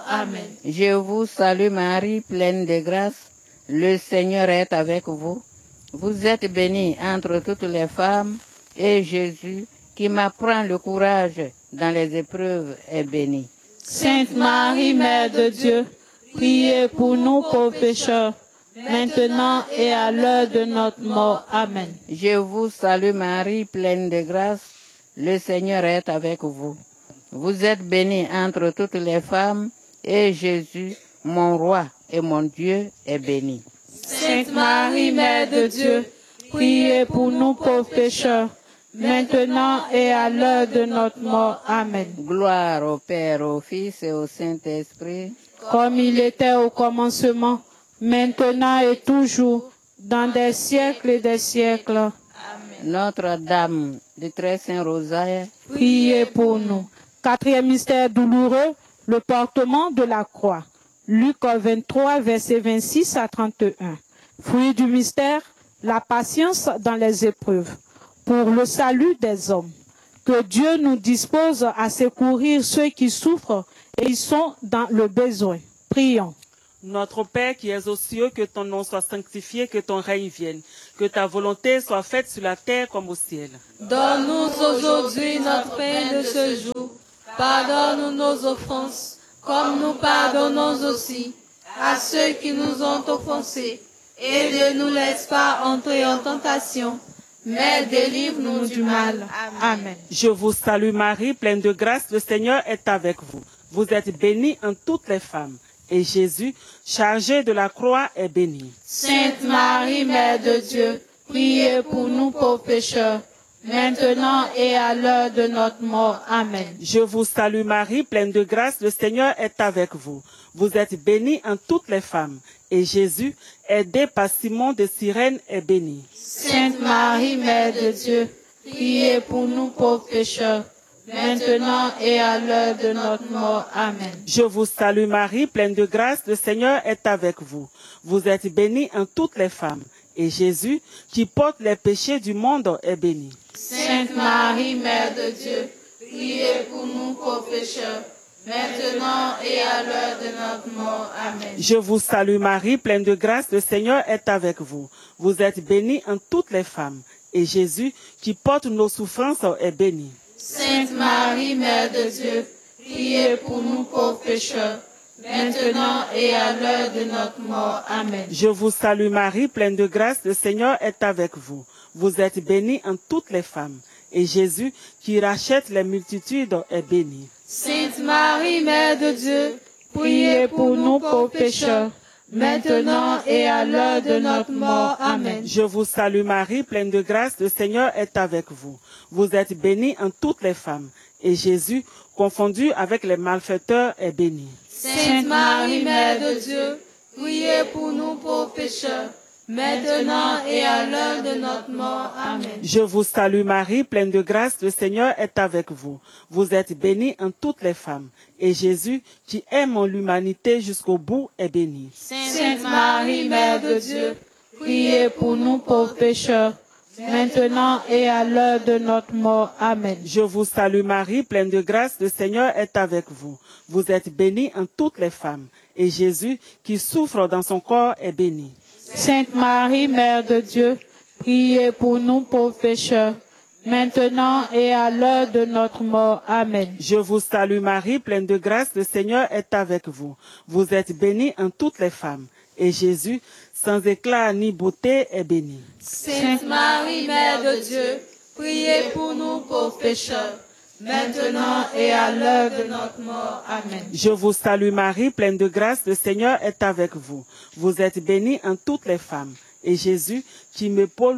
Amen. Je vous salue Marie, pleine de grâce. Le Seigneur est avec vous. Vous êtes bénie entre toutes les femmes, et Jésus, qui m'apprend le courage dans les épreuves, est béni. Sainte Marie, Mère de Dieu, priez pour nous pauvres pécheurs, maintenant et à l'heure de notre mort. Amen. Je vous salue Marie, pleine de grâce. Le Seigneur est avec vous. Vous êtes bénie entre toutes les femmes, et Jésus, mon roi et mon Dieu, est béni. Sainte Marie, Mère de Dieu, priez pour nous pauvres pécheurs, maintenant et à l'heure de notre mort. Amen. Gloire au Père, au Fils et au Saint-Esprit. Comme il était au commencement, maintenant et toujours, dans des siècles et des siècles. Amen. Notre-Dame du Très Saint Rosaire, priez pour nous. Quatrième mystère douloureux, le portement de la croix. Luc 23, versets 26 à 31. Fruit du mystère, la patience dans les épreuves, pour le salut des hommes. Que Dieu nous dispose à secourir ceux qui souffrent et ils sont dans le besoin. Prions. Notre Père qui es aux cieux, que ton nom soit sanctifié, que ton règne vienne, que ta volonté soit faite sur la terre comme au ciel. Donne-nous aujourd'hui notre pain de ce jour. Pardonne-nous nos offenses, comme nous pardonnons aussi à ceux qui nous ont offensés. Et ne nous laisse pas entrer en tentation, mais délivre-nous du mal. Amen. Je vous salue Marie, pleine de grâce, le Seigneur est avec vous. Vous êtes bénie en toutes les femmes. Et Jésus, chargé de la croix, est béni. Sainte Marie, Mère de Dieu, priez pour nous pauvres pécheurs, maintenant et à l'heure de notre mort. Amen. Je vous salue Marie, pleine de grâce, le Seigneur est avec vous. Vous êtes bénie en toutes les femmes. Et Jésus, aidé par Simon de Cyrène, est béni. Sainte Marie, Mère de Dieu, priez pour nous pauvres pécheurs, maintenant et à l'heure de notre mort. Amen. Je vous salue Marie, pleine de grâce, le Seigneur est avec vous. Vous êtes bénie en toutes les femmes. Et Jésus, qui porte les péchés du monde, est béni. Sainte Marie, Mère de Dieu, priez pour nous pauvres pécheurs, maintenant et à l'heure de notre mort. Amen. Je vous salue Marie, pleine de grâce, le Seigneur est avec vous. Vous êtes bénie en toutes les femmes. Et Jésus, qui porte nos souffrances, est béni. Sainte Marie, Mère de Dieu, priez pour nous pauvres pécheurs, maintenant et à l'heure de notre mort. Amen. Je vous salue Marie, pleine de grâce, le Seigneur est avec vous. Vous êtes bénie en toutes les femmes. Et Jésus, qui rachète les multitudes, est béni. Sainte Marie, Mère de Dieu, priez pour nous pauvres pécheurs, maintenant et à l'heure de notre mort. Amen. Je vous salue Marie, pleine de grâce, le Seigneur est avec vous. Vous êtes bénie en toutes les femmes. Et Jésus, confondu avec les malfaiteurs, est béni. Sainte Marie, Mère de Dieu, priez pour nous pauvres pécheurs, maintenant et à l'heure de notre mort. Amen. Je vous salue Marie, pleine de grâce, le Seigneur est avec vous. Vous êtes bénie en toutes les femmes. Et Jésus, qui aime l'humanité jusqu'au bout, est béni. Sainte Marie, Mère de Dieu, priez pour nous pauvres pécheurs, maintenant et à l'heure de notre mort. Amen. Je vous salue Marie, pleine de grâce, le Seigneur est avec vous. Vous êtes bénie en toutes les femmes. Et Jésus, qui souffre dans son corps, est béni. Sainte Marie, Mère de Dieu, priez pour nous pauvres pécheurs, maintenant et à l'heure de notre mort. Amen. Je vous salue Marie, pleine de grâce, le Seigneur est avec vous. Vous êtes bénie en toutes les femmes. Et Jésus, sans éclat ni beauté, est béni. Sainte Marie, Mère de Dieu, priez pour nous pauvres pécheurs, maintenant et à l'heure de notre mort. Amen. Je vous salue Marie, pleine de grâce, le Seigneur est avec vous. Vous êtes bénie en toutes les femmes. Et Jésus, qui m'épaule